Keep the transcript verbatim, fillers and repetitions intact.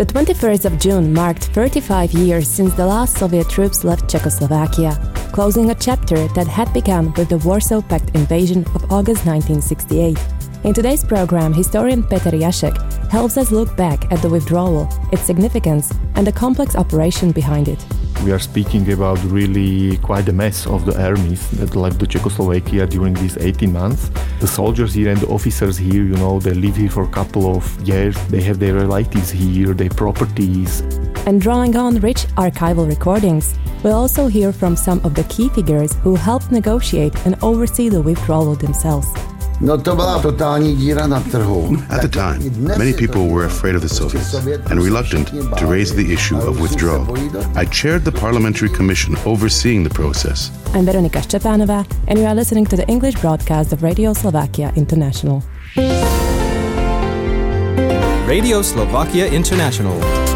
The twenty-first of June marked thirty-five years since the last Soviet troops left Czechoslovakia, closing a chapter that had begun with the Warsaw Pact invasion of August nineteen sixty-eight. In today's program, historian Petr Jašek helps us look back at the withdrawal, its significance, and the complex operation behind it. We are speaking about really quite a mess of the armies that left the Czechoslovakia during these eighteen months. The soldiers here and the officers here, you know, they live here for a couple of years. They have their relatives here, their properties. And drawing on rich archival recordings, we'll also hear from some of the key figures who helped negotiate and oversee the withdrawal themselves. At the time, many people were afraid of the Soviets and reluctant to raise the issue of withdrawal. I chaired the parliamentary commission overseeing the process. I'm Veronika Szczepanova, and you are listening to the English broadcast of Radio Slovakia International. Radio Slovakia International.